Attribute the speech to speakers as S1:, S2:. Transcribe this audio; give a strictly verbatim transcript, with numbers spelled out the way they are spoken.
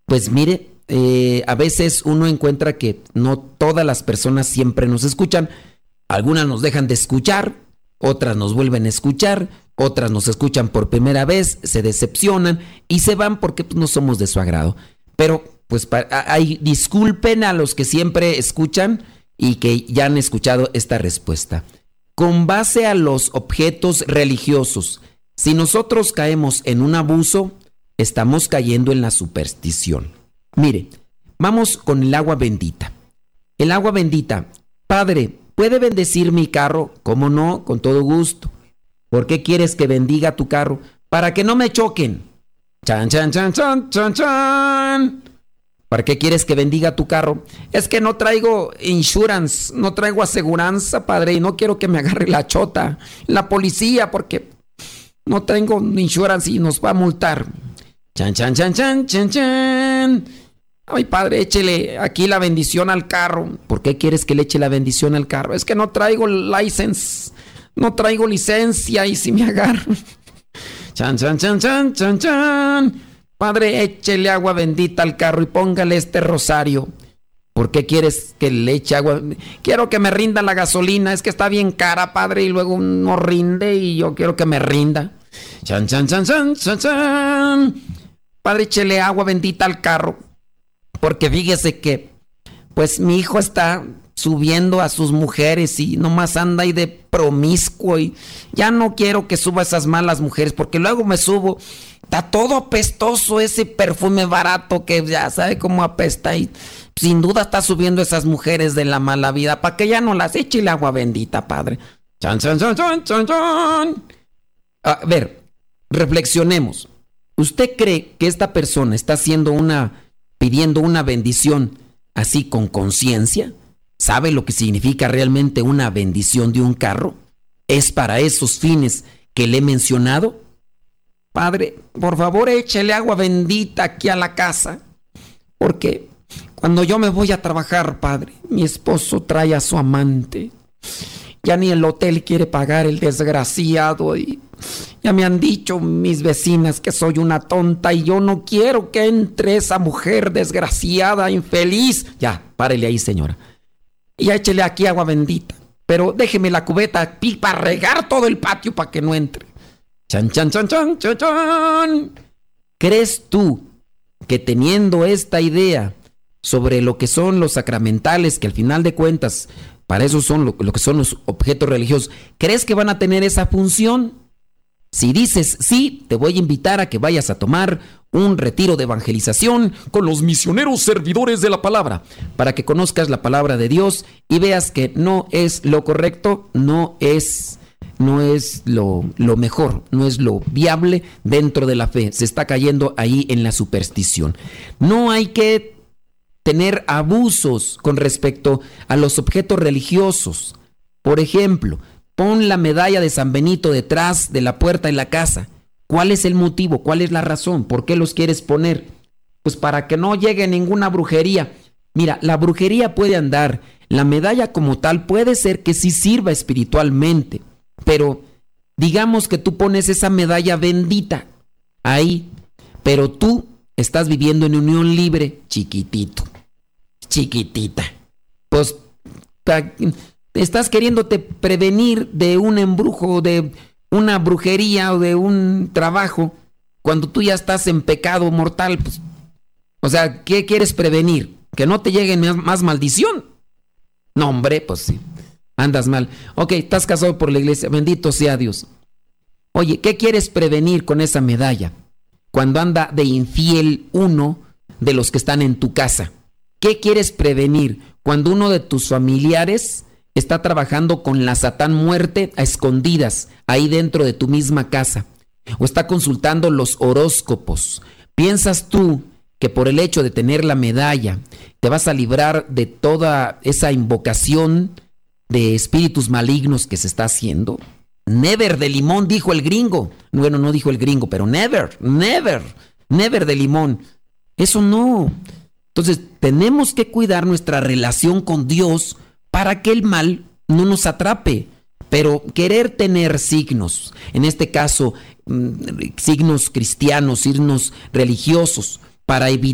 S1: Pues mire, eh, a veces uno encuentra que no todas las personas siempre nos escuchan. Algunas nos dejan de escuchar, otras nos vuelven a escuchar, otras nos escuchan por primera vez, se decepcionan y se van porque pues, no somos de su agrado. Pero pues para, hay, disculpen a los que siempre escuchan y que ya han escuchado esta respuesta. Con base a los objetos religiosos, si nosotros caemos en un abuso, estamos cayendo en la superstición. Mire, vamos con el agua bendita. El agua bendita, Padre, ¿puede bendecir mi carro? ¿Cómo no? Con todo gusto. ¿Por qué quieres que bendiga tu carro? Para que no me choquen. Chan, chan, chan, chan, chan, chan. ¿Para qué quieres que bendiga tu carro? Es que no traigo insurance, no traigo aseguranza, Padre, y no quiero que me agarre la chota, la policía, porque no tengo insurance y nos va a multar. Chan, chan, chan, chan, chan, chan. Ay, Padre, échele aquí la bendición al carro. ¿Por qué quieres que le eche la bendición al carro? Es que no traigo license, no traigo licencia y si me agarran. Chan, chan, chan, chan, chan, chan. Padre, échele agua bendita al carro y póngale este rosario. ¿Por qué quieres que le eche agua? Quiero que me rinda la gasolina, es que está bien cara, Padre, y luego no rinde y yo quiero que me rinda. Chan, chan, chan, chan, chan, chan. Padre, échele agua bendita al carro. Porque fíjese que, pues mi hijo está subiendo a sus mujeres y nomás anda ahí de promiscuo y ya no quiero que suba esas malas mujeres porque luego me subo, está todo apestoso ese perfume barato que ya sabe cómo apesta y sin duda está subiendo esas mujeres de la mala vida para que ya no las eche el agua bendita, Padre. Chan, chan, chan, chan, chan, chan. A ver, reflexionemos. ¿Usted cree que esta persona está haciendo una pidiendo una bendición así con conciencia? ¿Sabe lo que significa realmente una bendición de un carro? ¿Es para esos fines que le he mencionado? Padre, por favor, échele agua bendita aquí a la casa, porque cuando yo me voy a trabajar, Padre, mi esposo trae a su amante. Ya ni el hotel quiere pagar el desgraciado y ya me han dicho mis vecinas que soy una tonta y yo no quiero que entre esa mujer desgraciada, infeliz. Ya, párele ahí, señora. Y ya échele aquí agua bendita. Pero déjeme la cubeta aquí para regar todo el patio para que no entre. Chan, chan, chan, chan, chan, chan. ¿Crees tú que teniendo esta idea sobre lo que son los sacramentales, que al final de cuentas, para eso son lo, lo que son los objetos religiosos, ¿crees que van a tener esa función? Si dices sí, te voy a invitar a que vayas a tomar un retiro de evangelización con los misioneros servidores de la palabra, para que conozcas la palabra de Dios y veas que no es lo correcto, no es, no es lo, lo mejor, no es lo viable dentro de la fe. Se está cayendo ahí en la superstición. No hay que tener abusos con respecto a los objetos religiosos. Por ejemplo, pon la medalla de San Benito detrás de la puerta de la casa. ¿Cuál es el motivo? ¿Cuál es la razón? ¿Por qué los quieres poner? Pues para que no llegue ninguna brujería. Mira, la brujería puede andar. La medalla como tal puede ser que sí sirva espiritualmente. Pero digamos que tú pones esa medalla bendita ahí. Pero tú estás viviendo en unión libre, chiquitito. Chiquitita. Pues estás queriéndote prevenir de un embrujo, de una brujería o de un trabajo, cuando tú ya estás en pecado mortal. Pues, o sea, ¿qué quieres prevenir? ¿Que no te llegue más maldición? No, hombre, pues sí, andas mal. Ok, estás casado por la iglesia, bendito sea Dios. Oye, ¿qué quieres prevenir con esa medalla? Cuando anda de infiel uno de los que están en tu casa. ¿Qué quieres prevenir? Cuando uno de tus familiares está trabajando con la Satán muerte a escondidas, ahí dentro de tu misma casa, o está consultando los horóscopos. ¿Piensas tú que por el hecho de tener la medalla te vas a librar de toda esa invocación de espíritus malignos que se está haciendo? Never de limón, dijo el gringo. Bueno, no dijo el gringo, pero never, never, never de limón. Eso no. Entonces, tenemos que cuidar nuestra relación con Dios para que el mal no nos atrape. Pero querer tener signos, en este caso, signos cristianos, signos religiosos, para evitar